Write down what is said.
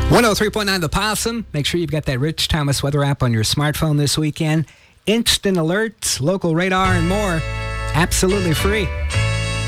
103.9 The Possum. Make sure you've got that Rich Thomas weather app on your smartphone this weekend. Instant alerts, local radar, and more. Absolutely free.